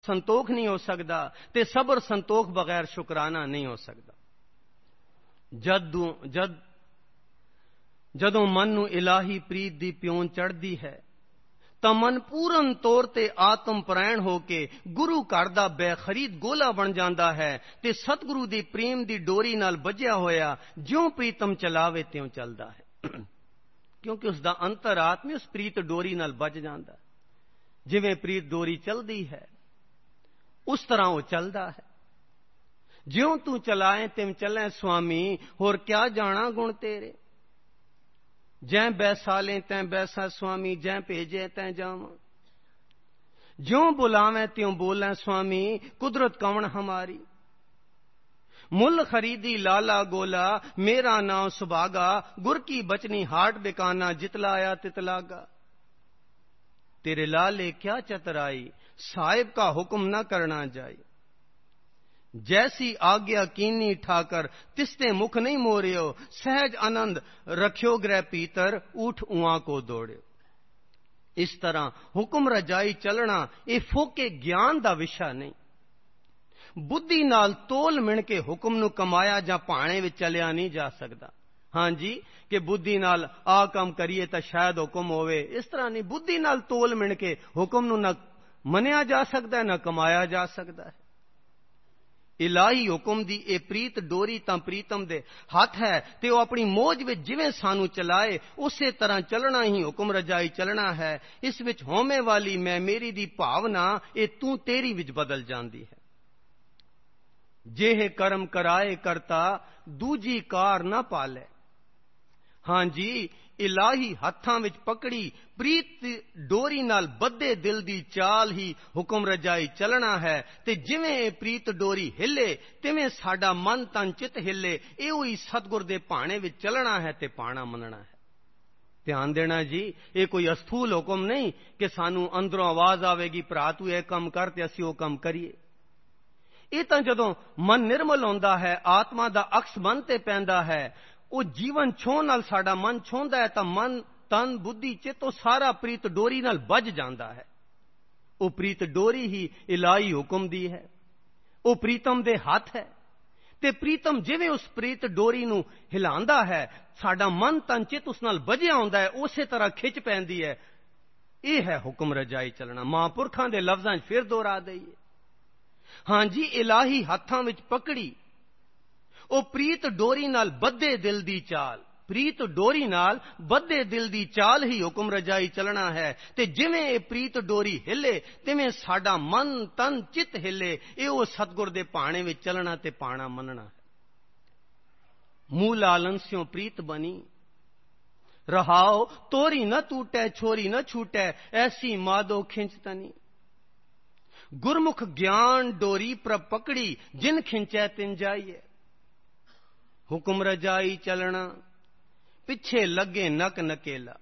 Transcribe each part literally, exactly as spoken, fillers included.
ਸੰਤੋਖ ਨਹੀਂ ਹੋ ਸਕਦਾ ਤੇ ਸਬਰ ਸੰਤੋਖ ਬਗੈਰ ਸ਼ੁਕਰਾਨਾ ਨਹੀਂ ਹੋ ਸਕਦਾ। ਜਦੋਂ ਜਦ ਜਦੋਂ ਮਨ ਨੂੰ ਇਲਾਹੀ ਪ੍ਰੀਤ ਦੀ ਪਿਉਣ ਚੜ੍ਹਦੀ ਹੈ ਤਾਂ ਮਨ ਪੂਰਨ ਤੌਰ ਤੇ ਆਤਮ ਪਰਾਇਣ ਹੋ ਕੇ ਗੁਰੂ ਘਰ ਦਾ ਬੇਖਰੀਦ ਗੋਲਾ ਬਣ ਜਾਂਦਾ ਹੈ ਤੇ ਸਤਿਗੁਰੂ ਦੀ ਪ੍ਰੇਮ ਦੀ ਡੋਰੀ ਨਾਲ ਬੱਝਿਆ ਹੋਇਆ ਜਿਉਂ ਪ੍ਰੀਤਮ ਚਲਾਵੇ ਤਿਉਂ ਚੱਲਦਾ ਹੈ, ਕਿਉਂਕਿ ਉਸ ਦਾ ਅੰਤਰ ਆਤਮੀ ਉਸ ਪ੍ਰੀਤ ਡੋਰੀ ਨਾਲ ਬੱਝ ਜਾਂਦਾ। ਜਿਵੇਂ ਪ੍ਰੀਤ ਡੋਰੀ ਚੱਲਦੀ ਹੈ ਉਸ ਤਰ੍ਹਾਂ ਉਹ ਚੱਲਦਾ ਹੈ। ਜਿਉਂ ਤੂੰ ਚਲਾਏ ਤਿਵੇਂ ਚੱਲੇ ਸੁਆਮੀ, ਹੋਰ ਕਿਆ ਜਾਣਾ ਗੁਣ ਤੇਰੇ। ਜੈ ਬੈਸਾਲੇ ਤੈਂ ਬੈਸਾ ਸੁਆਮੀ, ਜੈ ਭੇਜੇ ਤੈਂ ਜਾਵਾਂ। ਜਿਉਂ ਬੁਲਾਵੇਂ ਤਿਉਂ ਬੋਲਾਂ ਸੁਆਮੀ, ਕੁਦਰਤ ਕਵਣ ਹਮਾਰੀ। ਮੁੱਲ ਖਰੀਦੀ ਲਾਲਾ ਗੋਲਾ, ਮੇਰਾ ਨਾਮ ਸੁਭਾਗਾ। ਗੁਰ ਕੀ ਬਚਨੀ ਹਾਟ ਬਿਕਾਨਾ, ਜਿਤਲਾਇਆ तितलागा। तेरे लाले क्या चतुराई, साहिब का हुक्म न करना जाए। जैसी आज्ञा कीनी ठाकर, तिसते मुख नहीं मोरियो। सहज आनंद रखियो ग्रह पीतर, ऊठ उआ को दौड़ियो। इस तरह हुक्म रजाई चलना ये फोके ज्ञान दा विषय नहीं। बुद्धि नाल तोल मिण के हुक्म नूं कमाया जां भाणे विच चलिया नहीं जा सकदा। हाँ जी, कि बुद्धि नाल आ काम करिए तो शायद हुक्म होवे, इस तरह नहीं। बुद्धि नाल तोल मिण के हुक्म नूं न मनिया जा सकता है, न कमाया जा सकता है। इलाही हुक्म दी ए प्रीत डोरी तां प्रीतम दे हथ है ते वो अपनी मौज विच जिवें सानू चलाए उसे तरह चलना ही हुक्म रजाई चलना है। इस विच होमे वाली मैं मेरी दी भावना ए तू तेरी विच बदल जाती है। जेहे कर्म कराए करता, दूजी कार ना पाले। हाँ जी, इलाही हत्थां विच पकड़ी प्रीत डोरी नाल बद्धे दिल दी चाल ही हुक्म रजाई चलना है। ते जिवें ए प्रीत डोरी हिले तिवें साडा मन तन चित हिले। इहो ही सतगुर दे भाणे विच चलना है ते पाणा मनना है। ध्यान देना जी, ये कोई अस्थूल हुक्म नहीं कि सानू अंदरों आवाज आवेगी भरा तू ये काम कर ते असीं वो काम करिए। ये तां जदों मन निर्मल होंदा है, आत्मा दा अक्स मन ते पैंदा है, वो जीवन छोहण नाल साडा मन छोंदा है, तां मन तन बुद्धि चित तो सारा प्रीत डोरी नाल बज जांदा है। वो प्रीत डोरी ही इलाही हुक्म दी है, वो प्रीतम दे हाथ है। ते प्रीतम जिवें उस प्रीत डोरी नूं हिलांदा है, साडा मन तन चित उस नाल बजिया हुंदा है, उसे तरह खिच पैंदी है। ये है हुक्म रजाई चलना। महापुरखां दे लफ्जां च फिर दोहरा दईए। हाँ जी, इलाही हत्थां विच पकड़ी ओ प्रीत डोरी नाल बद्धे दिल दी चाल। प्रीत डोरी नाल बद्धे दिल दी चाल ही हुक्म रजाई चलना है। ते जिवें ए प्रीत डोरी हिले तिवें साडा मन तन चित हिले। ए ओ सतगुर दे भाणे विच चलना ते पाणा मनना है। मूल आलंस्यों प्रीत बनी रहाओ, तोरी न टूटे छोरी न छूटे, ऐसी मादो खिंचतनी। गुरमुख ज्ञान डोरी पर पकड़ी, जिन खिंचे तिन जाइए। हुक्म रजाई चलना, पिछे लगे नक नकेला।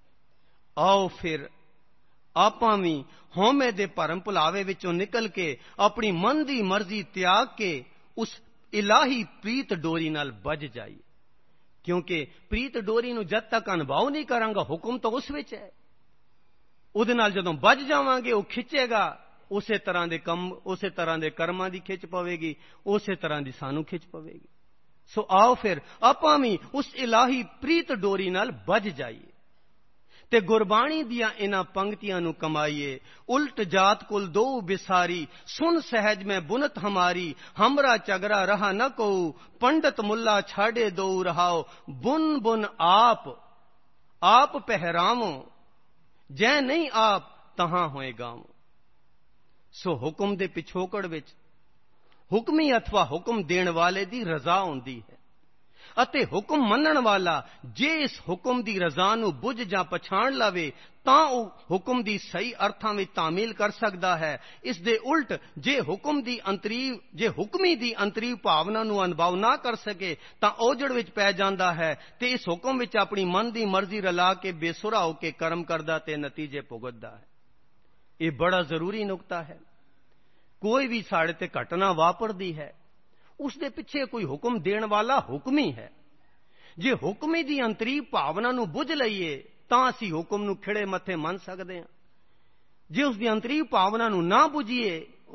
आओ फिर आपां भी होमे दे भरम भुलावे विचों निकल के अपनी मन दी मर्जी त्याग के उस इलाही प्रीत डोरी नाल बज जाइए। क्योंकि प्रीत डोरी नूं जद तक अनुभव नहीं करांगा, हुक्म तो उस विच है। उहदे नाल जदों बज जावांगे, वो खिचेगा, उसे तरह दे कम, उसे तरह दे कर्मां दी खिच पवेगी, उसे तरह दी सानू खिच पवेगी। सो आओ फिर आपां भी उस इलाही प्रीत डोरी नाल बज जाइए ते गुरबाणी दियां इन्हां पंक्तियां नूं कमाइए। उल्ट जात कुल दो बिसारी, सुन सहज में बुनत हमारी। हमरा चगरा रहा न को, पंडित मुल्ला छाड़े दो रहाओ। बुन बुन आप आप पहरावो, जै नहीं आप तहां होए गावो। सो हुक्म दे पिछोकड़ विच हुक्मी अथवा हुक्म देण वाले दी रजा होंदी है अते हुक्म मनण वाला जे इस हुक्म दी रजा नूं बुझ जां पछाण लवे तां ਉਹ हुक्म दी सही अर्थां विच तामील कर सकदा है। इस दे उल्ट जे हुक्म दी अंतरीव जे हुक्मी दी अंतरीव भावना नूं अनुभव ना कर सके तां ओजड़ विच पै जांदा है ते इस हुक्म विच अपनी मन दी मर्जी रला के बेसुरा हो के कर्म करदा ते नतीजे भुगतदा है। ये बड़ा जरूरी नुकता है। कोई भी साढ़े ते घटना वापरदी है, उसके पिछे कोई हुक्म देण वाला हुक्म ही है। जे हुक्मी दी अंतरीव भावना नूं बुझ लईए तां असीं हुक्म नूं खिड़े मथे मन सकदे हां। जे उसकी अंतरीव भावना नूं ना बुझीए